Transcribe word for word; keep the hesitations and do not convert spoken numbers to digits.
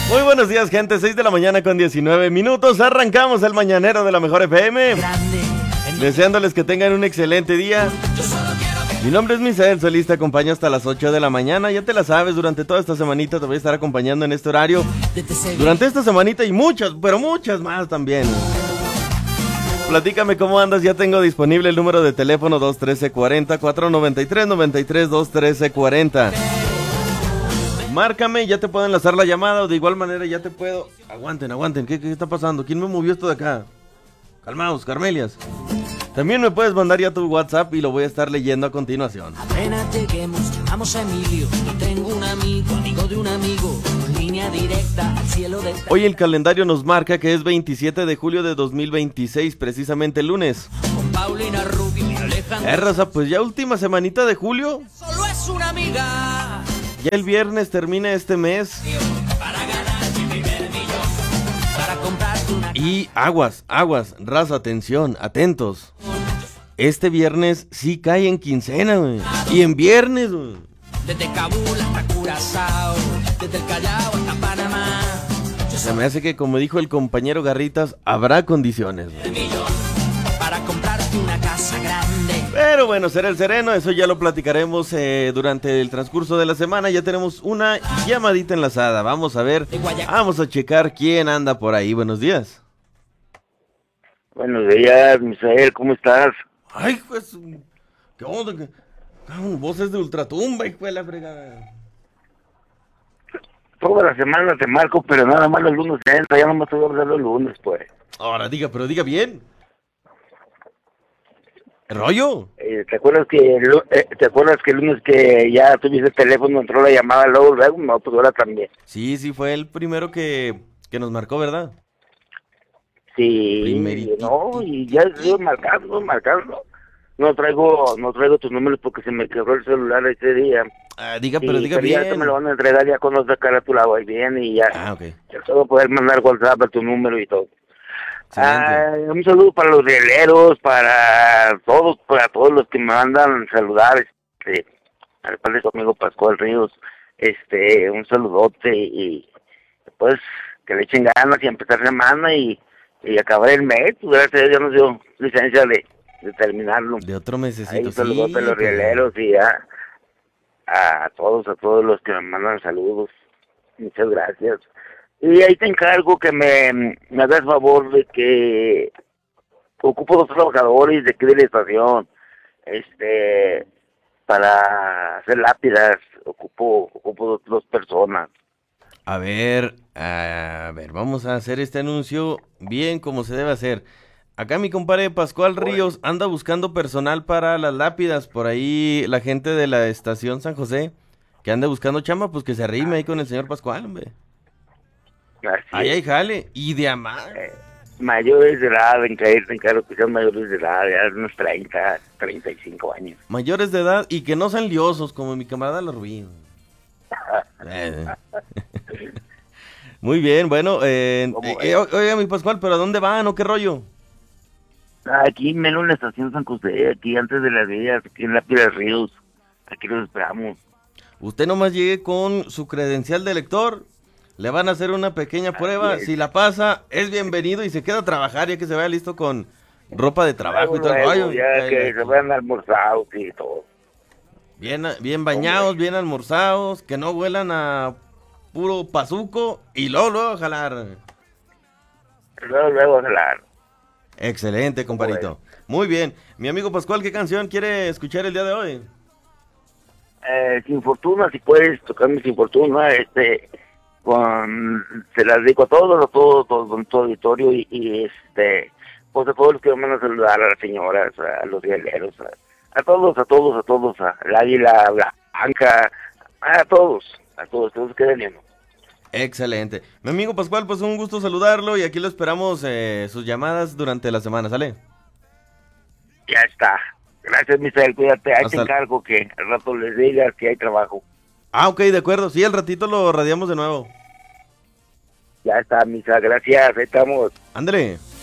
Muy buenos días, gente. seis de la mañana con diecinueve minutos. Arrancamos el mañanero de la mejor F M. Deseándoles que tengan un excelente día. Mi nombre es Misael Solís, te acompaño hasta las ocho de la mañana. Ya te la sabes, durante toda esta semanita te voy a estar acompañando en este horario. Durante esta semanita y muchas, pero muchas más también. Platícame cómo andas. Ya tengo disponible el número de teléfono dos uno tres cuatro cero, cuatro nueve tres, nueve tres, dos uno tres cuatro cero. Márcame, ya te puedo enlazar la llamada, o de igual manera ya te puedo... Aguanten, aguanten, ¿qué, qué está pasando? ¿Quién me movió esto de acá? Calmaos, Carmelias. También me puedes mandar ya tu WhatsApp y lo voy a estar leyendo a continuación. Apenas lleguemos, llamamos a Emilio. Tengo un amigo, amigo de un amigo, línea directa al cielo de... Hoy el calendario nos marca que es veintisiete de julio de dos mil veintiséis, precisamente el lunes. Con Paulina Rubio y Alejandro... Eh, raza, pues ya última semanita de julio. Solo es una amiga. Ya el viernes termina este mes. Para ganar mi primer millón, para comprarte una... Y aguas, aguas, raza, atención, atentos. Este viernes sí cae en quincena, güey. Y en viernes, güey. Desde Kabul hasta Curazao, desde el Callao hasta Panamá. Se me hace que, como dijo el compañero Garritas, habrá condiciones, güey. El millón, para comprarte una casa grande. Pero bueno, será el sereno, eso ya lo platicaremos eh, durante el transcurso de la semana. Ya tenemos una llamadita enlazada, vamos a ver, vamos a checar quién anda por ahí. Buenos días. Buenos días, Misael, ¿cómo estás? Ay, pues, ¿qué onda? ¿Qué? Voces de ultratumba, hijo de la fregada. Toda la semana te marco, pero nada más los lunes entra, ya no me estoy hablando los lunes, pues. Ahora diga, pero diga bien. ¿El rollo? Eh, ¿te acuerdas que el, eh, te acuerdas que el lunes que ya tuviste el teléfono, entró la llamada, luego, luego, no, pues ahora también. Sí, sí, fue el primero que, que nos marcó, ¿verdad? Sí, Primerito. no, y ya estoy marcando, marcando. No traigo, no traigo tus números porque se me quebró el celular ese día. Ah, diga, pero Sí, diga ya bien. te me lo van a entregar ya cuando sacar a tu lado ahí bien y ya. Ah, ok. Ya te voy a poder mandar WhatsApp a tu número y todo. Excelente. Ah, un saludo para los rieleros, para todos, para todos los que me mandan saludar, este, al padre de su amigo Pascual Ríos, este, un saludote y pues que le echen ganas y empezar semana y, y acabar el mes, pues, gracias a Dios nos dio licencia de, de terminarlo. De otro Ahí mesecito, un saludote sí. a los pero- rieleros y a, a todos, a todos los que me mandan saludos, muchas gracias. Y ahí te encargo que me, me hagas favor de que ocupo dos trabajadores de aquí de la estación, este, para hacer lápidas, ocupo, ocupo dos, dos personas. A ver, a ver, vamos a hacer este anuncio bien como se debe hacer. Acá mi compadre Pascual Ríos anda buscando personal para las lápidas. Por ahí la gente de la estación San José que anda buscando chamba, pues que se arrime ahí con el señor Pascual, hombre. Así Ahí es. hay jale. Y de amar. Eh, mayores de edad, en caer, te encargo que sean mayores de edad, ya unos treinta, treinta y cinco años. Mayores de edad y que no sean liosos como mi camarada la Rubí. Eh. Muy bien, bueno, eh, ¿Cómo eh, es? eh, oiga mi Pascual, ¿pero a dónde van o qué rollo? Aquí menos en la estación San José, aquí antes de las vías, aquí en Lápidas Ríos, aquí los esperamos. Usted nomás llegue con su credencial de lector, le van a hacer una pequeña prueba, es. si la pasa, es bienvenido y se queda a trabajar ya que se vaya listo con ropa de trabajo y todo el Luego, rollo. ya Ay, que ay, se vayan almorzados y todo. Bien, bien bañados, bien almorzados, que no huelan a puro pazuco y luego, luego a jalar. Luego, luego, claro. Excelente, compadrito. Muy bien. Mi amigo Pascual, ¿qué canción quiere escuchar el día de hoy? Eh, sin fortuna, si puedes tocarme sin fortuna, este, con, se las dedico a todos, a todos, todo, con todo auditorio y, y este, pues a todos los que me van a saludar, a las señoras, a los vialeros, a, a todos, a todos, a todos, a la águila blanca, a todos, a todos, todos que venimos. Excelente. Mi amigo Pascual, pues un gusto saludarlo y aquí lo esperamos eh, sus llamadas durante la semana, ¿sale? Ya está. Gracias, Misael, cuídate, ahí Hasta te encargo que al rato les digas que hay trabajo. Ah, ok, de acuerdo. Sí, al ratito lo radiamos de nuevo. Ya está, Misa, gracias, ahí estamos. Ándale.